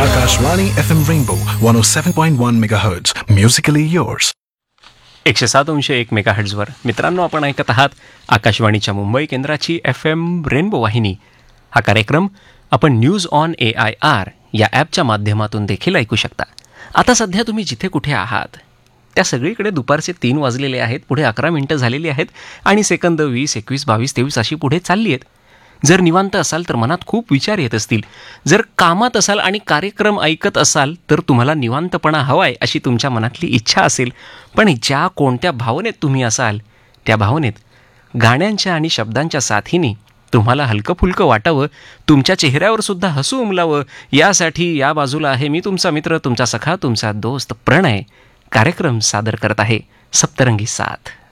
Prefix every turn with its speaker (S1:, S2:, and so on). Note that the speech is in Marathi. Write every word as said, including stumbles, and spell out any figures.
S1: Akashvani F M Rainbow one oh seven point one megahertz. Musically yours.
S2: एकशे सात अंश एक मेगाहर्ट्झवर मित्रांनो आपण ऐकत आहात आकाशवाणीच्या मुंबई केंद्राची एफ एम रेनबो वाहिनी. हा कार्यक्रम आपण news on A I R या ॲपच्या माध्यमातून देखील ऐकू शकता. आता सध्या तुम्ही जिथे कुठे आहात त्या सगळीकडे दुपारचे तीन वाजलेले आहेत, पुढे अकरा मिनिटं झालेली आहेत आणि सेकंद वीस एकवीस बावीस तेवीस अशी पुढे चालली आहेत. जर निवांत असाल तर मनात खूप विचार येत असतील. जर कामात असाल आणि कार्यक्रम ऐकत असाल तर तुम्हाला निवांतपणा हवाय अशी तुमच्या मनातली इच्छा असेल. पण ज्या कोणत्या भावनेत तुम्ही असाल त्या भावनेत गाण्यांच्या आणि शब्दांच्या साथीने तुम्हाला हलकं फुलकं वाटावं, तुमच्या चेहऱ्यावर सुद्धा हसू उमलावं, यासाठी या बाजूला आहे मी तुमचा मित्र, तुमचा सखा, तुमचा दोस्त प्रणय. कार्यक्रम सादर करत आहे सप्तरंगी साथ.